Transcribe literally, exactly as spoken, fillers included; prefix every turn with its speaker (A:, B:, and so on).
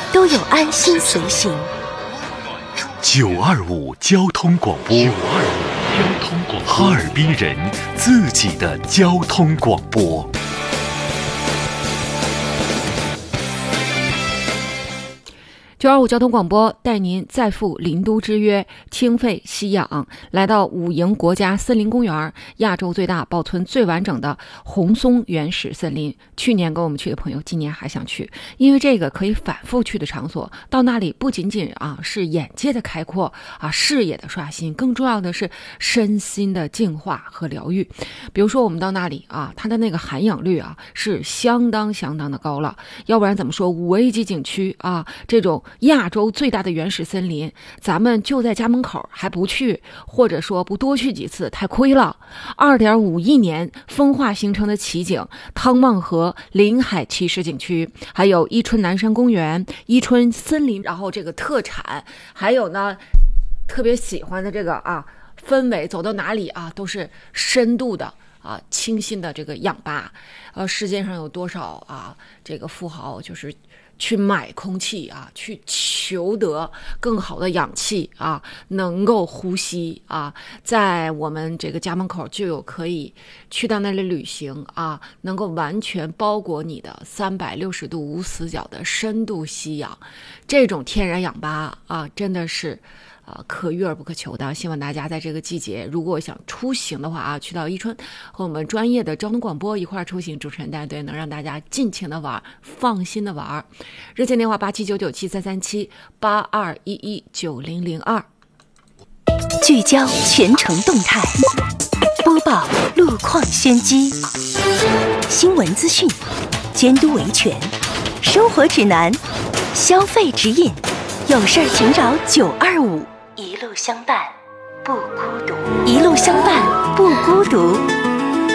A: 都有安心随行。
B: 九二五交通广播，九二五交通广播，哈尔滨人自己的交通广播。
C: 九二五交通广播带您再赴林都之约，清肺吸氧，来到五营国家森林公园，亚洲最大、保存最完整的红松原始森林。去年跟我们去的朋友，今年还想去，因为这个可以反复去的场所。到那里不仅仅啊是眼界的开阔啊，视野的刷新，更重要的是身心的净化和疗愈。比如说我们到那里啊，它的那个含氧率啊是相当相当的高了，要不然怎么说五 A 级景区啊这种亚洲最大的原始森林，咱们就在家门口还不去，或者说不多去几次，太亏了。二点五亿年风化形成的奇景，汤旺河临海奇石景区，还有伊春南山公园、伊春森林，然后这个特产，还有呢特别喜欢的这个啊氛围，走到哪里啊都是深度的啊清新的这个氧吧。呃，世界上有多少啊这个富豪就是去买空气啊，去求得更好的氧气啊，能够呼吸啊，在我们这个家门口就有可以去到那里旅行啊，能够完全包裹你的三百六十度无死角的深度吸氧，这种天然氧吧啊，真的是啊，可遇而不可求的。希望大家在这个季节，如果想出行的话啊，去到伊春，和我们专业的交通广播一块儿出行，主持人带队，能让大家尽情的玩，放心的玩。热线电话八七九九七三三七八二一一九零零二。
A: 聚焦全程动态，播报路况先机，新闻资讯，监督维权，生活指南，消费指引，有事儿请找九二五。一路相伴不孤独，一路相伴不孤独。